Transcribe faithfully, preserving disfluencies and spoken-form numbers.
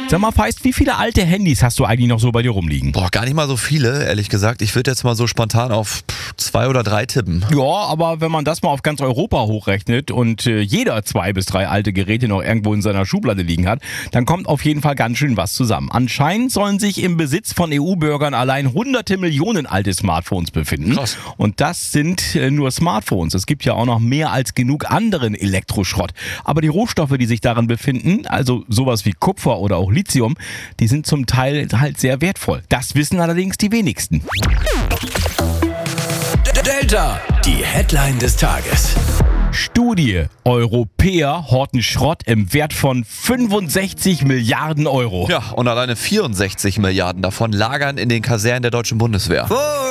Sag mal, Feist, wie viele alte Handys hast du eigentlich noch so bei dir rumliegen? Boah, gar nicht mal so viele, ehrlich gesagt. Ich würde jetzt mal so spontan auf pff, zwei oder drei tippen. Ja, aber wenn man das mal auf ganz Europa hochrechnet und äh, jeder zwei bis drei alte Geräte noch irgendwo in seiner Schublade liegen hat, dann kommt auf jeden Fall ganz schön was zusammen. Anscheinend sollen sich im Besitz von E U-Bürgern allein hunderte Millionen alte Smartphones befinden. Krass. Und das sind äh, nur Smartphones. Es gibt ja auch noch mehr als genug anderen Elektroschrott. Aber die Rohstoffe, die sich darin befinden, also sowas wie Kupfer oder auch Lithium, die sind zum Teil halt sehr wertvoll. Das wissen allerdings die wenigsten. Delta, die Headline des Tages. Studie: Europäer horten Schrott im Wert von fünfundsechzig Milliarden Euro. Ja, und alleine vierundsechzig Milliarden davon lagern in den Kasernen der deutschen Bundeswehr. Oh